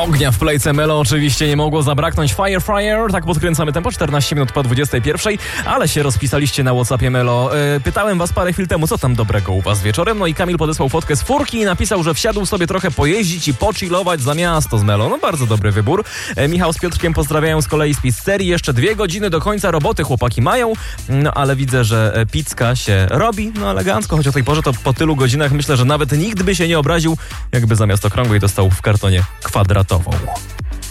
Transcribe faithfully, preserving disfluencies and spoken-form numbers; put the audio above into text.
Ognia w plejce Melo oczywiście nie mogło zabraknąć. Fire, fire, tak podkręcamy tempo, czternaście minut po dwudziestej pierwszej, ale się rozpisaliście na WhatsAppie Melo. Yy, pytałem was parę chwil temu, co tam dobrego u was wieczorem, no i Kamil podesłał fotkę z furki i napisał, że wsiadł sobie trochę pojeździć i pochillować za miasto z Melo. No bardzo dobry wybór. Yy, Michał z Piotrkiem pozdrawiają z kolei z pizzerii. Jeszcze dwie godziny do końca roboty chłopaki mają, no ale widzę, że pizzka się robi, no elegancko, choć o tej porze to po tylu godzinach myślę, że nawet nikt by się nie obraził, jakby zamiast okrągłej dostał w kartonie kwadratową.